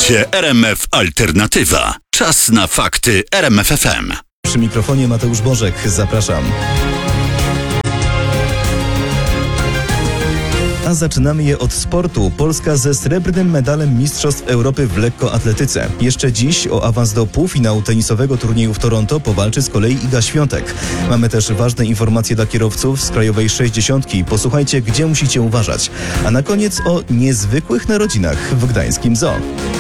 Słuchacie RMF Alternatywa. Czas na fakty RMF FM. Przy mikrofonie Mateusz Bożek. Zapraszam. A zaczynamy je od sportu. Polska ze srebrnym medalem Mistrzostw Europy w lekkoatletyce. Jeszcze dziś o awans do półfinału tenisowego turnieju w Toronto powalczy z kolei Iga Świątek. Mamy też ważne informacje dla kierowców z krajowej 60. Posłuchajcie, gdzie musicie uważać. A na koniec o niezwykłych narodzinach w gdańskim zoo.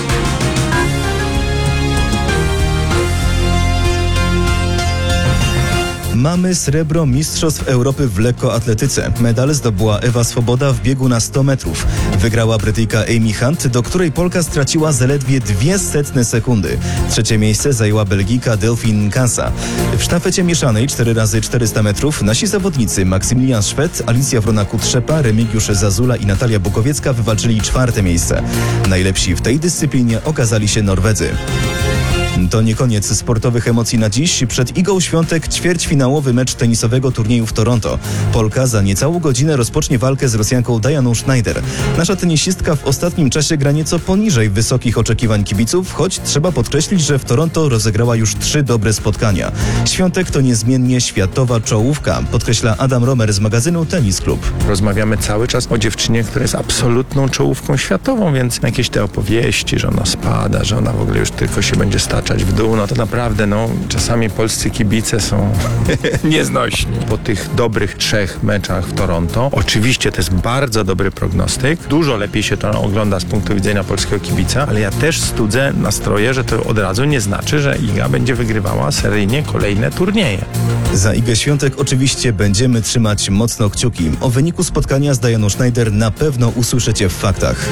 Mamy srebro Mistrzostw Europy w lekkoatletyce. Medal zdobyła Ewa Swoboda w biegu na 100 metrów. Wygrała Brytyjka Amy Hunt, do której Polka straciła zaledwie 0,02 sekundy. Trzecie miejsce zajęła Belgijka Delphine Kansa. W sztafecie mieszanej 4x400 metrów nasi zawodnicy Maksymilian Szwed, Alicja Wrona-Kutrzepa, Remigiusz Zazula i Natalia Bukowiecka wywalczyli 4. miejsce. Najlepsi w tej dyscyplinie okazali się Norwedzy. To nie koniec sportowych emocji na dziś. Przed Igą Świątek ćwierćfinałowy mecz tenisowego turnieju w Toronto. Polka za niecałą godzinę rozpocznie walkę z Rosjanką Dianą Schneider. Nasza tenisistka w ostatnim czasie gra nieco poniżej wysokich oczekiwań kibiców, choć trzeba podkreślić, że w Toronto rozegrała już 3 dobre spotkania. Świątek to niezmiennie światowa czołówka, podkreśla Adam Romer z magazynu Tennis Club. Rozmawiamy cały czas o dziewczynie, która jest absolutną czołówką światową, więc jakieś te opowieści, że ona spada, że ona w ogóle już tylko się będzie staczać w dół, no to naprawdę, czasami polscy kibice są nieznośni. Po tych dobrych 3 meczach w Toronto, oczywiście to jest bardzo dobry prognostyk, dużo lepiej się to ogląda z punktu widzenia polskiego kibica, ale ja też studzę nastroje, że to od razu nie znaczy, że Iga będzie wygrywała seryjnie kolejne turnieje. Za Igę Świątek oczywiście będziemy trzymać mocno kciuki. O wyniku spotkania z Dianą Schneider na pewno usłyszycie w faktach.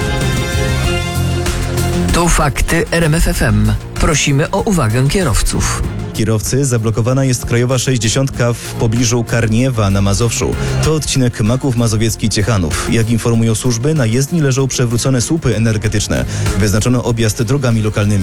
To fakty RMF FM. Prosimy o uwagę kierowców. Kierowcy, zablokowana jest krajowa 60 w pobliżu Karniewa na Mazowszu. To odcinek Maków Mazowiecki-Ciechanów. Jak informują służby, na jezdni leżą przewrócone słupy energetyczne. Wyznaczono objazd drogami lokalnymi.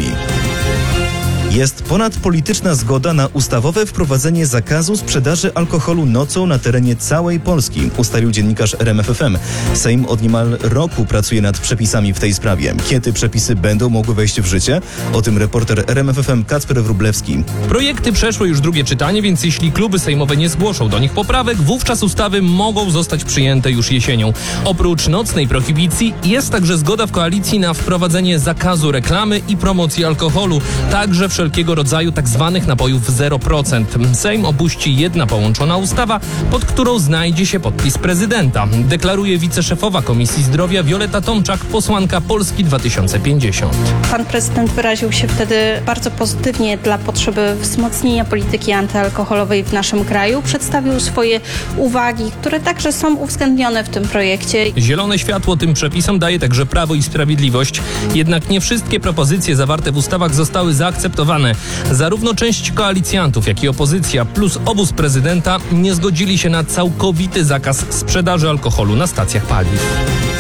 Jest ponadpolityczna zgoda na ustawowe wprowadzenie zakazu sprzedaży alkoholu nocą na terenie całej Polski, ustalił dziennikarz RMF FM. Sejm od niemal roku pracuje nad przepisami w tej sprawie. Kiedy przepisy będą mogły wejść w życie? O tym reporter RMF FM Kacper Wróblewski. Projekty przeszły już drugie czytanie, więc jeśli kluby sejmowe nie zgłoszą do nich poprawek, wówczas ustawy mogą zostać przyjęte już jesienią. Oprócz nocnej prohibicji jest także zgoda w koalicji na wprowadzenie zakazu reklamy i promocji alkoholu, także wszelkiego rodzaju tzw. napojów 0%. Sejm opuści jedna połączona ustawa, pod którą znajdzie się podpis prezydenta, deklaruje wiceszefowa Komisji Zdrowia Wioleta Tomczak, posłanka Polski 2050. Pan prezydent wyraził się wtedy bardzo pozytywnie dla potrzeby wzmocnienia polityki antyalkoholowej w naszym kraju. Przedstawił swoje uwagi, które także są uwzględnione w tym projekcie. Zielone światło tym przepisom daje także Prawo i Sprawiedliwość. Jednak nie wszystkie propozycje zawarte w ustawach zostały zaakceptowane. Zarówno część koalicjantów, jak i opozycja plus obóz prezydenta nie zgodzili się na całkowity zakaz sprzedaży alkoholu na stacjach paliw.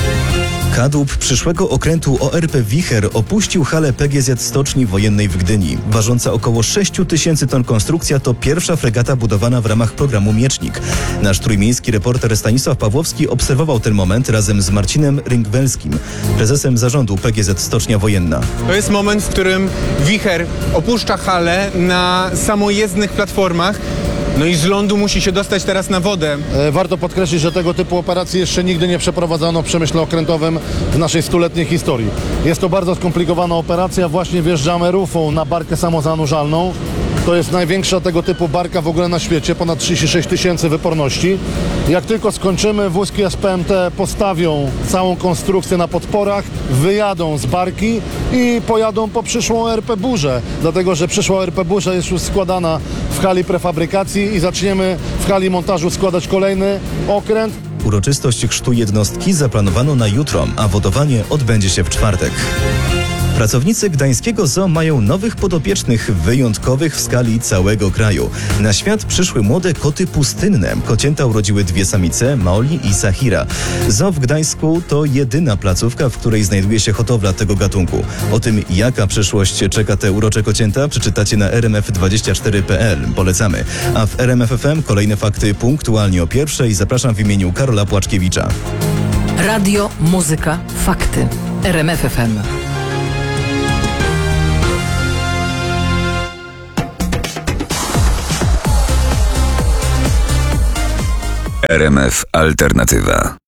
Kadłub przyszłego okrętu ORP Wicher opuścił halę PGZ Stoczni Wojennej w Gdyni. Ważąca około 6 000 ton konstrukcja to pierwsza fregata budowana w ramach programu Miecznik. Nasz trójmiejski reporter Stanisław Pawłowski obserwował ten moment razem z Marcinem Ringwelskim, prezesem zarządu PGZ Stocznia Wojenna. To jest moment, w którym Wicher opuszcza halę na samojezdnych platformach. No i z lądu musi się dostać teraz na wodę. Warto podkreślić, że tego typu operacji jeszcze nigdy nie przeprowadzono w przemyśle okrętowym w naszej 100-letniej historii. Jest to bardzo skomplikowana operacja. Właśnie wjeżdżamy rufą na barkę samozanurzalną. To jest największa tego typu barka w ogóle na świecie, ponad 36 000 wyporności. Jak tylko skończymy, wózki SPMT postawią całą konstrukcję na podporach, wyjadą z barki i pojadą po przyszłą RP Burzę, dlatego że przyszła RP Burza jest już składana w hali prefabrykacji i zaczniemy w hali montażu składać kolejny okręt. Uroczystość chrztu jednostki zaplanowano na jutro, a wodowanie odbędzie się w czwartek. Pracownicy gdańskiego zoo mają nowych podopiecznych, wyjątkowych w skali całego kraju. Na świat przyszły młode koty pustynne. Kocięta urodziły 2 samice, Maoli i Sahira. Zoo w Gdańsku to jedyna placówka, w której znajduje się hodowla tego gatunku. O tym, jaka przyszłość czeka te urocze kocięta, przeczytacie na rmf24.pl. Polecamy. A w RMF FM kolejne fakty punktualnie o 1:00. Zapraszam w imieniu Karola Płaczkiewicza. Radio, muzyka, fakty. RMF FM. RMF Alternatywa.